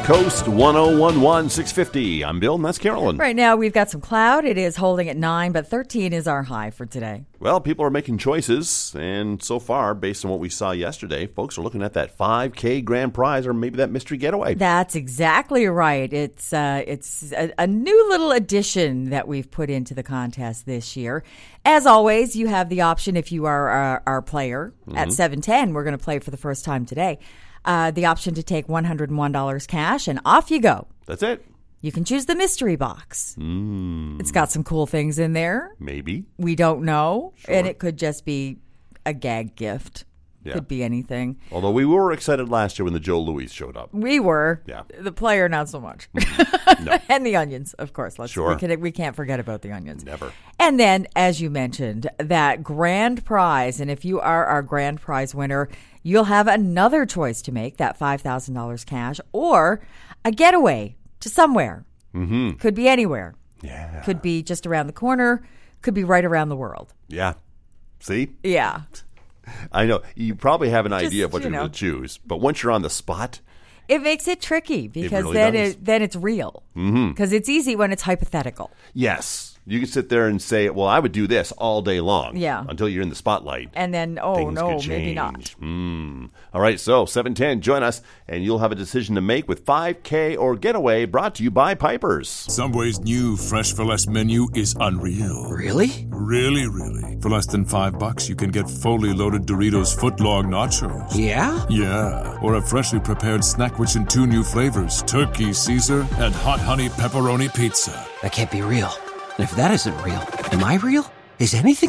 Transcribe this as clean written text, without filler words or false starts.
Coast 1011 650. I'm Bill, and that's Carolyn. Right now, we've got some cloud. It is holding at 9, but 13 is our high for today. Well, people are making choices, and so far, based on what we saw yesterday, folks are looking at that $5K grand prize or maybe that mystery getaway. That's exactly right. It's a new little addition that we've put into the contest this year. As always, you have the option if you are our player at 710. We're going to play for the first time today. The option to take $101 cash, and off you go. That's it. You can choose the mystery box. It's got some cool things in there. Maybe. We don't know. Sure. And it could just be a gag gift. Yeah. Could be anything. Although we were excited last year when the Joe Louis showed up. We were. Yeah. The player, not so much. No. And the onions, of course. Sure. We can't forget about the onions. Never. And then, as you mentioned, that grand prize. And if you are our grand prize winner, you'll have another choice to make, that $5,000 cash, or a getaway to somewhere. Could be anywhere. Yeah. Could be just around the corner. Could be right around the world. Yeah. See? Yeah. I know. You probably have an idea of what you you're know. going to choose, but once you're on the spot, It makes it tricky because really does. then it's real. Because it's easy when it's hypothetical. yes, you can sit there and say, well, I would do this all day long. Yeah. Until you're in the spotlight. And then, Things could maybe not. change. All right, so 710, join us, and you'll have a decision to make with 5K or Getaway, brought to you by Pipers. Subway's new Fresh for Less menu is unreal. Really? Really, really. For less than $5, you can get fully loaded Doritos footlong nachos. Yeah? Yeah. Or a freshly prepared snack rich in 2 new flavors, Turkey Caesar and Hot Honey Pepperoni Pizza. That can't be real. And if that isn't real, am I real? Is anything